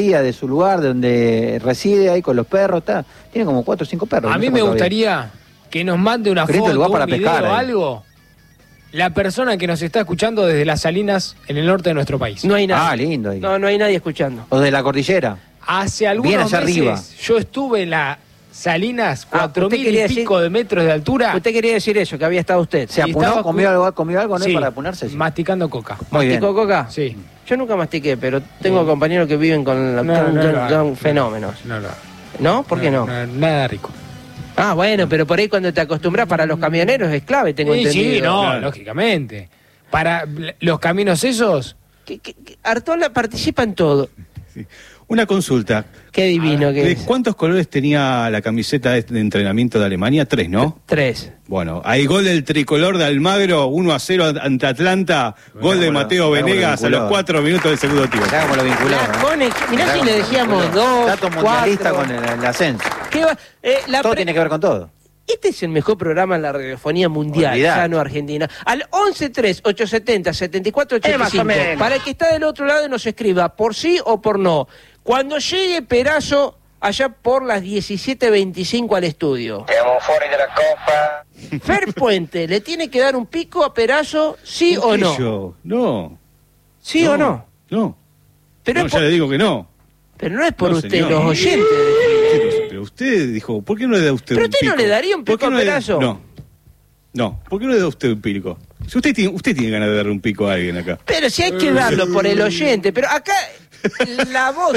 día de su lugar, de donde reside, ahí con los perros, tiene como 4 o 5 perros. A mí me gustaría que nos mande una foto, un video o algo, la persona que nos está escuchando desde Las Salinas, en el norte de nuestro país. No hay nada. Lindo ahí. No hay nadie escuchando. O de la cordillera. Hace algunos meses arriba. Yo estuve en las Salinas, 4.000 y pico de metros de altura. Usted quería decir eso, que había estado usted. ¿Se apunó? ¿Comió algo, no es para apunarse? Sí, masticando coca. ¿Masticó coca? Sí. Yo nunca mastiqué, pero tengo compañeros que viven con fenómenos. ¿No? ¿Por qué no? Nada rico. Ah, bueno, pero por ahí cuando te acostumbras para los camioneros es clave, tengo entendido. Sí, no, lógicamente. Para los caminos esos... Artola participa en todo. Sí. Una consulta. Qué divino que es. ¿Cuántos colores tenía la camiseta de entrenamiento de Alemania? 3, ¿no? 3. Bueno, hay gol del tricolor de Almagro, 1-0 ante Atlanta, gol de Mateo Venegas a los 4 minutos del segundo tiempo. Mirá cómo lo vinculó. Mirá si le decíamos 2, Dato mundialista con el ascenso. Todo tiene que ver con todo. Este es el mejor programa en la radiofonía mundial, ya no Argentina. Al 11-3-870-7485, para el que está del otro lado y nos escriba por sí o por no. Cuando llegue Perazo allá por las 17:25 al estudio. Estamos fuera de la copa. Fer Puente, ¿le tiene que dar un pico a Perazo, sí o no? No. ¿Sí o no? No. Pero ya le digo que no. Pero no es por usted, señor. Los oyentes. Pero usted dijo, ¿por qué no le da usted un pico? ¿Pero usted no le daría un pico a Perazo? No, ¿por qué no le da usted un pico? Si usted tiene ganas de darle un pico a alguien acá. Pero si hay que darlo por el oyente, pero acá la voz...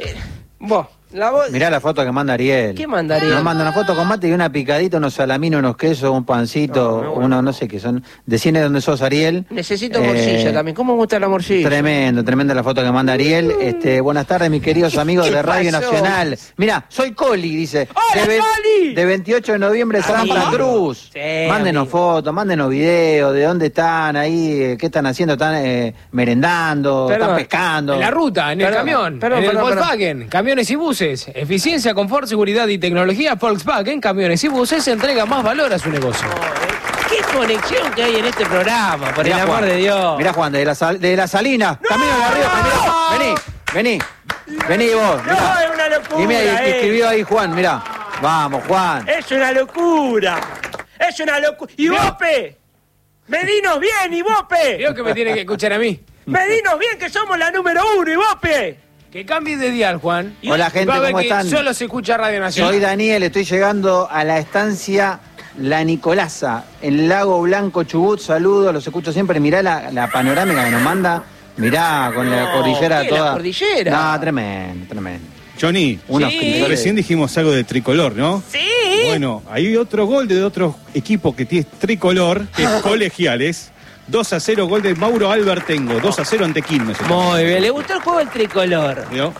Mirá la foto que manda Ariel. ¿Qué manda Ariel? Nos manda una foto con mate y una picadita, unos salaminos, unos quesos, un pancito, no sé qué son. Decime dónde sos, Ariel. Necesito morcilla también. ¿Cómo me gusta la morcilla? Tremenda la foto que manda Ariel. Buenas tardes, mis queridos amigos de Radio Nacional. Mirá, soy Coli, dice. ¡Hola, Coli! De 28 de noviembre, Santa Cruz. Sí, mándenos fotos, mándenos videos, de dónde están ahí, qué están haciendo, están merendando, están pescando. En la ruta, en el camión, en el Volkswagen, camiones y buses. Eficiencia, confort, seguridad y tecnología. Volkswagen, camiones y buses, entrega más valor a su negocio. ¿Qué conexión que hay en este programa, por el amor de Dios? Mirá, Juan, de la Salina, camino de la Río, vení vos. Mirá. No, es una locura. Y mira, escribió ahí Juan, mirá. Vamos, Juan. Es una locura. ¡Y Bope! ¡Medinos bien, Ibope! Creo que me tiene que escuchar a mí. ¡Medinos bien, que somos la número 1, Ibope! Que cambie de dial, Juan. Hola, gente, ¿cómo están? Solo se escucha Radio Nacional. Soy Daniel, estoy llegando a la estancia La Nicolasa, en Lago Blanco, Chubut. Saludos, los escucho siempre. Mirá la panorámica que nos manda. Mirá, con la cordillera toda. ¿La cordillera? No, tremendo. Johnny, recién dijimos algo de tricolor, ¿no? Sí. Bueno, hay otro gol de otro equipo que tiene tricolor, que es Colegiales. 2-0, gol de Mauro Albertengo, 2-0 ante Quilmes. Muy bien, le gustó el juego del tricolor. ¿No?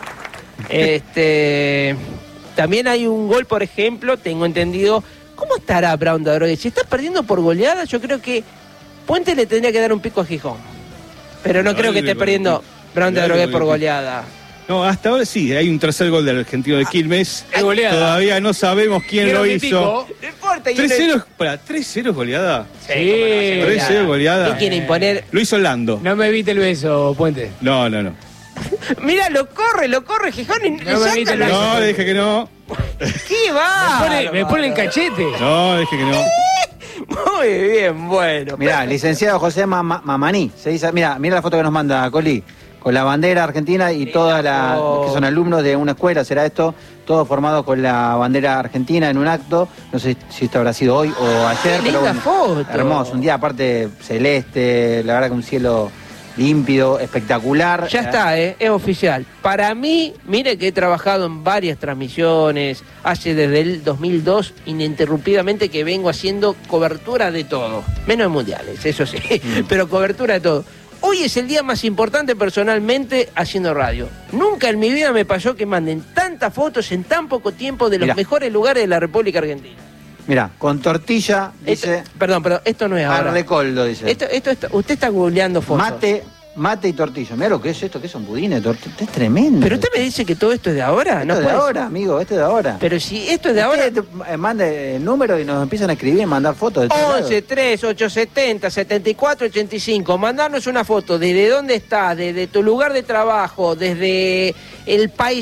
También hay un gol, por ejemplo, tengo entendido. ¿Cómo estará Brown de Adrogué? Si está perdiendo por goleada, yo creo que Puente le tendría que dar un pico a Gijón. Pero no creo que esté perdiendo Brown de Adrogué por goleada. No, hasta ahora sí, hay un tercer gol del argentino de Quilmes. Todavía no sabemos quién lo hizo. No importa. 3-0, para 3-0 goleada. Sí. 3-0 goleada. ¿Qué quiere imponer? Lo hizo Lando. No me evite el beso, Puente. No. Mira, lo corre Gijón y No, le dije que no. ¿Qué va? Me pone el cachete. No, le dije que no. Muy bien, bueno. Mirá, licenciado José Mamaní. Se dice, mirá la foto que nos manda Coli. Con la bandera argentina y todas que son alumnos de una escuela, será esto, todos formados con la bandera argentina en un acto. No sé si esto habrá sido hoy o ayer, pero bueno, foto. Hermoso, un día aparte celeste, la verdad que un cielo límpido, espectacular. Ya está, es oficial. Para mí, mire que he trabajado en varias transmisiones, hace desde el 2002 ininterrumpidamente que vengo haciendo cobertura de todo, menos en mundiales, eso sí, pero cobertura de todo. Hoy es el día más importante personalmente haciendo radio. Nunca en mi vida me pasó que manden tantas fotos en tan poco tiempo de los mejores lugares de la República Argentina. Mirá, con tortilla, dice... Perdón, esto no es ahora. Arrecoldo, dice. Usted está googleando fotos. Mate y tortilla. Mirá lo que es esto, que son budines, tortilla. Es tremendo. Pero usted me dice que todo esto es de ahora. Esto es de ahora, amigo, esto es de ahora. Pero si esto es de ahora... Mande el número y nos empiezan a escribir y mandar fotos. 11-3-870-7485. Mandarnos una foto desde dónde estás, desde tu lugar de trabajo, desde el país.